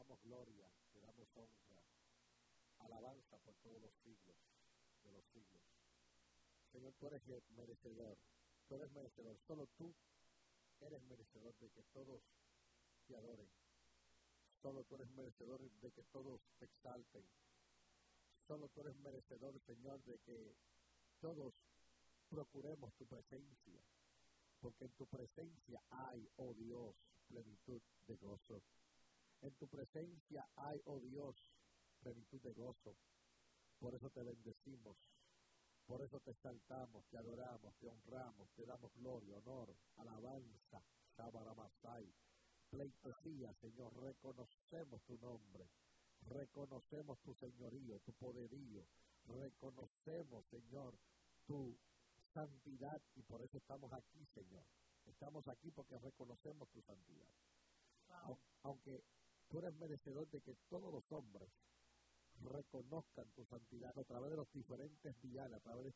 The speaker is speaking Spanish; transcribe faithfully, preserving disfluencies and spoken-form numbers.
damos gloria, te damos honra, alabanza por todos los siglos de los siglos. Señor, tú eres merecedor, tú eres merecedor, solo tú eres merecedor de que todos te adoren, solo tú eres merecedor de que todos te exalten, solo tú eres merecedor, Señor, de que todos procuremos tu presencia, porque en tu presencia hay, oh Dios, plenitud de gozo. En tu presencia hay, oh Dios, plenitud de gozo. Por eso te bendecimos, por eso te exaltamos, te adoramos, te honramos, te damos gloria, honor, alabanza, Shabaramasai, pleitesía, Señor, reconocemos tu nombre, reconocemos tu señorío, tu poderío, reconocemos, Señor, tu santidad, y por eso estamos aquí, Señor. Estamos aquí porque reconocemos tu santidad. Wow. Aunque tú eres merecedor de que todos los hombres reconozcan tu santidad a través de los diferentes días, a través de